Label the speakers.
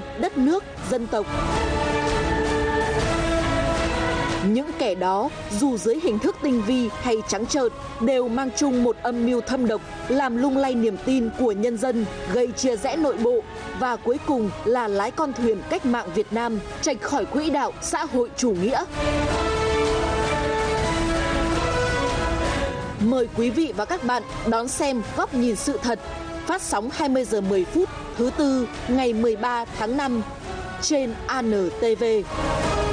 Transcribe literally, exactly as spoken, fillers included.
Speaker 1: đất nước, dân tộc. Những kẻ đó, dù dưới hình thức tinh vi hay trắng trợn, đều mang chung một âm mưu thâm độc, làm lung lay niềm tin của nhân dân, gây chia rẽ nội bộ và cuối cùng là lái con thuyền cách mạng Việt Nam chệch khỏi quỹ đạo xã hội chủ nghĩa. Mời quý vị và các bạn đón xem Góc nhìn sự thật, phát sóng hai mươi giờ mười phút thứ tư ngày mười ba tháng năm trên a en tê vê.